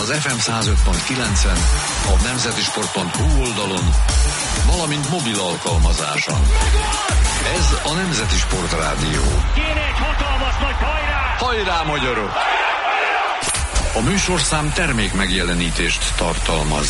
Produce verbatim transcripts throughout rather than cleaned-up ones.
az ef em száz öt pont kilencen, a nemzeti sport pont hu oldalon, valamint mobil alkalmazáson. Ez a Nemzeti Sport Rádió. Kéne egy hatalmas nagy hajrá! Hajrá, magyarok! A műsorszám termék megjelenítést tartalmaz.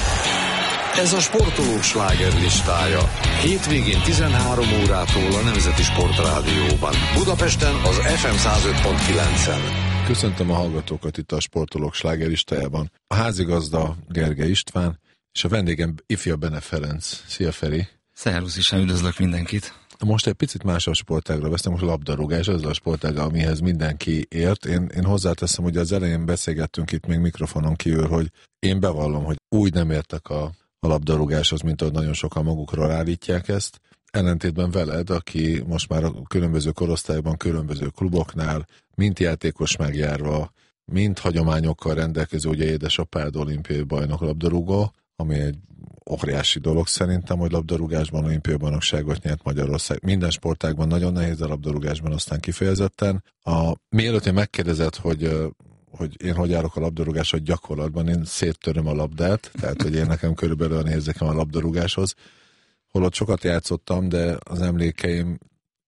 Ez a sportolók slágerlistája. Hétvégén tizenhárom órától a Nemzeti Sport Rádióban. Budapesten az ef em száz öt pont kilencen. Köszöntöm a hallgatókat itt a sportolók slágerlistájában. A házigazda Gergely István, és a vendégem ifjabb Bene Ferenc. Szia, Feri! Szervusz, is üdvözlök mindenkit! Most egy picit más a sportágra veszem, most a labdarúgás, az a sportág, amihez mindenki ért. Én, én hozzáteszem, hogy az elején beszélgettünk itt még mikrofonon kívül, hogy én bevallom, hogy úgy nem értek a, a labdarúgáshoz, mint ahogy nagyon sokan magukról állítják ezt. Ellentétben veled, aki most már a különböző korosztályban, különböző kluboknál, mint játékos megjárva, mint hagyományokkal rendelkező, ugye édesapád olimpiai bajnok labdarúgó, ami egy óriási dolog szerintem, hogy labdarúgásban olimpiai bajnokságot nyert Magyarország. Minden sportágban nagyon nehéz, a labdarúgásban aztán kifejezetten. A, mielőtt én megkérdezed, hogy, hogy én hogy állok a labdarúgáshoz gyakorlatban, én széttöröm a labdát, tehát hogy én nekem körülbelül olyan érzékem a labdarúgáshoz. Holott sokat játszottam, de az emlékeimben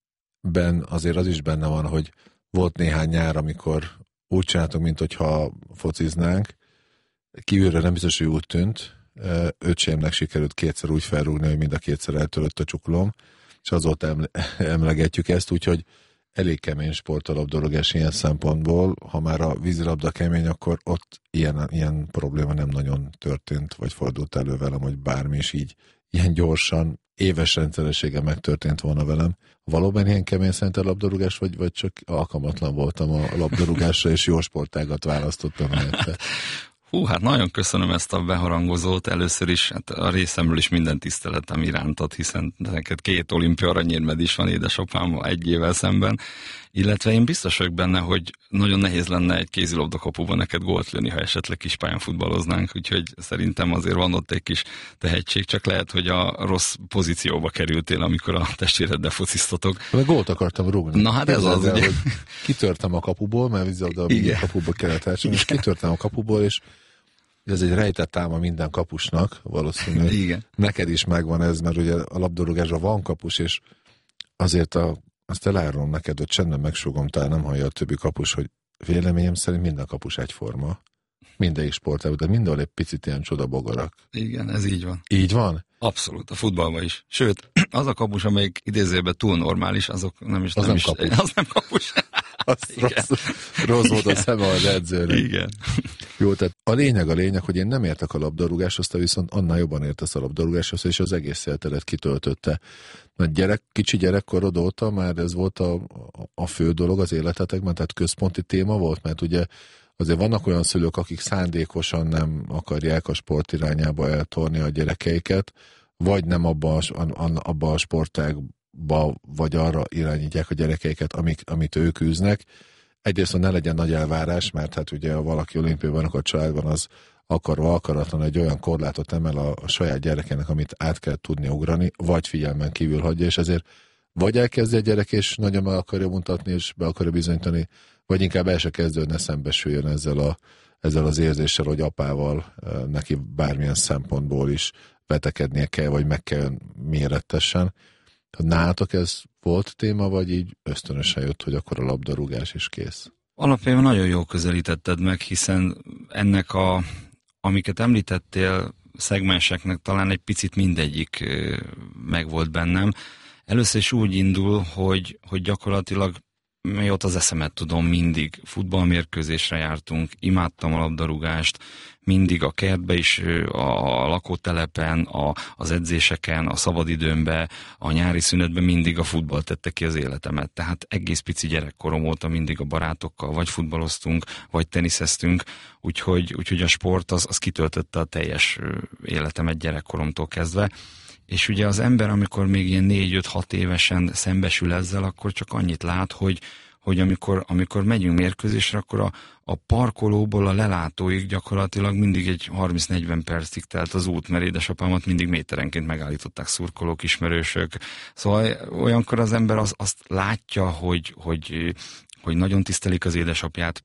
azért az is benne van, hogy volt néhány nyár, amikor úgy csináltunk, mint hogyha fociznánk. Kívülre nem biztos, hogy úgy tűnt. Öcsémnek sikerült kétszer úgy felrúgni, hogy mind a kétszer eltörött a csuklóm, és azóta emle- emlegetjük ezt, úgyhogy elég kemény sport a labdarúgás ilyen szempontból. Ha már a vízilabda kemény, akkor ott ilyen, ilyen probléma nem nagyon történt, vagy fordult elő velem, hogy bármi is így ilyen gyorsan, éves rendszerességgel megtörtént volna velem. Valóban ilyen kemény szerint a labdarúgás, vagy, vagy csak alkalmatlan voltam a labdarúgásra, és jó sportágat választottam helyette? Hú, hát nagyon köszönöm ezt a beharangozót. Először is hát a részemről is minden tiszteletem irántad, hiszen neked két olimpia aranyérmed is van édesapám egy évvel szemben, illetve én biztos vagyok benne, hogy nagyon nehéz lenne egy kézilabdakapuban neked gólt lőni, ha esetleg kispályán futballoznánk, úgyhogy szerintem azért van ott egy kis tehetség, csak lehet, hogy a rossz pozícióba kerültél, amikor a testvéreddel fociztatok. De gólt akartam rúgni. Na hát ez az, el, ugye. Hogy kitörtem a kapuból, mert vízilabda a kapuba kellett elcsinálni, és kitörtem a kapuból, és ez egy rejtett álma minden kapusnak, valószínűleg. Igen. Neked is megvan ez, mert ugye a labdarúgásra van kapus, és azért a, azt elárulom neked, hogy csendben megsugomtál, nem hallja a többi kapus, hogy véleményem szerint minden kapus egyforma. Mindegyik sportágban, de mindenhol egy picit ilyen csodabogarak. Igen, ez így van. Így van? Abszolút, a futballban is. Sőt, az a kapus, amelyik idézőben túl normális, azok nem is... Az nem, nem is, kapus. Az nem kapus. Az rossz, rossz volt a szeme az edzőnek. Igen. Jó, tehát a lényeg a lényeg, hogy én nem értek a labdarúgáshoz, te viszont annál jobban értesz a labdarúgáshoz, és az egész életedet kitöltötte. Mert gyerek, kicsi gyerekkorod óta már ez volt a, a fő dolog az életetekben, tehát központi téma volt, mert ugye azért vannak olyan szülők, akik szándékosan nem akarják a sport irányába eltorni a gyerekeiket, vagy nem abba a, abba a sportágba, vagy arra irányítják a gyerekeiket, amik, amit ők űznek. Egyrészt, hogy ne legyen nagy elvárás, mert hát ugye ha valaki olimpiai bajnok a családban, az akarva akaratlan egy olyan korlátot emel a, a saját gyerekének, amit át kell tudni ugrani, vagy figyelmen kívül hagyja, és ezért vagy elkezdi a gyerek, és nagyon meg akarja mutatni, és be akarja bizonyítani, vagy inkább el se kezdődne, szembesüljön ezzel, a, ezzel az érzéssel, hogy apával neki bármilyen szempontból is vetekednie kell, vagy meg kell mérettessen. Nálatok ez volt téma, vagy így ösztönösen jött, hogy akkor a labdarúgás is kész? Alapjában nagyon jól közelítetted meg, hiszen ennek a, amiket említettél, szegmenseknek talán egy picit mindegyik megvolt bennem. Először is úgy indul, hogy, hogy gyakorlatilag mióta az eszemet tudom, mindig futballmérkőzésre jártunk, imádtam a labdarúgást, mindig a kertbe is, a lakótelepen, a, az edzéseken, a szabadidőmben, a nyári szünetben mindig a futball tette ki az életemet. Tehát egész pici gyerekkorom óta mindig a barátokkal vagy futballoztunk, vagy teniszeztünk, úgyhogy, úgyhogy a sport az, az kitöltötte a teljes életemet gyerekkoromtól kezdve. És ugye az ember, amikor még ilyen négy-öt-hat évesen szembesül ezzel, akkor csak annyit lát, hogy, hogy amikor, amikor megyünk mérkőzésre, akkor a, a parkolóból a lelátóig gyakorlatilag mindig egy harminc-negyven percig telt az út, mert édesapámat mindig méterenként megállították szurkolók, ismerősök. Szóval olyankor az ember az, azt látja, hogy, hogy, hogy nagyon tisztelik az édesapját,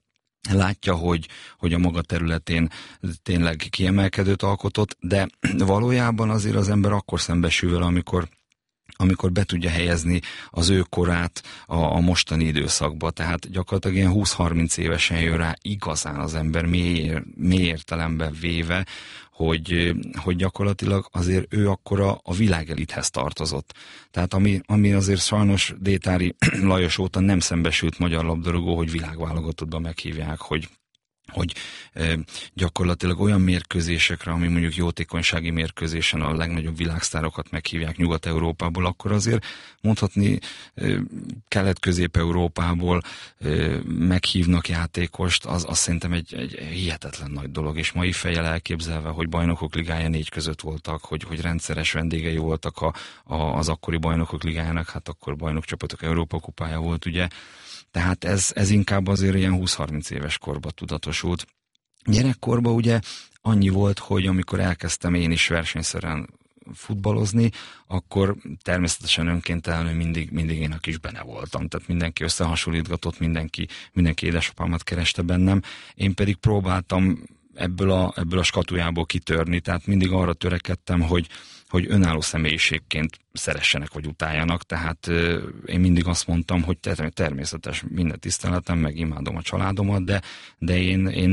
látja, hogy, hogy a maga területén tényleg kiemelkedőt alkotott, de valójában azért az ember akkor szembesül vele, amikor amikor be tudja helyezni az ő korát a, a mostani időszakba. Tehát gyakorlatilag ilyen húsz-harminc évesen jön rá igazán az ember mély, mély értelemben véve, hogy, hogy gyakorlatilag azért ő akkor a, a világelithez tartozott. Tehát ami, ami azért sajnos Détári Lajos óta nem szembesült magyar labdarúgó, hogy világválogatottban meghívják, hogy hogy e, gyakorlatilag olyan mérkőzésekre, ami mondjuk jótékonysági mérkőzésen a legnagyobb világsztárokat meghívják Nyugat-Európából, akkor azért mondhatni e, Kelet-Közép-Európából e, meghívnak játékost, az, az szerintem egy, egy hihetetlen nagy dolog, és mai fejjel elképzelve, hogy bajnokok ligája négy között voltak, hogy, hogy rendszeres vendégei voltak a, a, az akkori bajnokok ligájának, hát akkor bajnokcsapatok Európa kupája volt, ugye. Tehát ez, ez inkább azért ilyen húsz-harminc éves korba tudatosult. Gyerekkorban ugye annyi volt, hogy amikor elkezdtem én is versenyszerűen futballozni, akkor természetesen önkéntelenül mindig, mindig én a kis bene voltam. Tehát mindenki összehasonlítgatott, mindenki, mindenki édesapámat kereste bennem. Én pedig próbáltam ebből a, ebből a skatujából kitörni, tehát mindig arra törekedtem, hogy hogy önálló személyiségként szeressenek vagy utáljanak, tehát euh, én mindig azt mondtam, hogy természetes minden tiszteletem, meg imádom a családomat, de, de én, én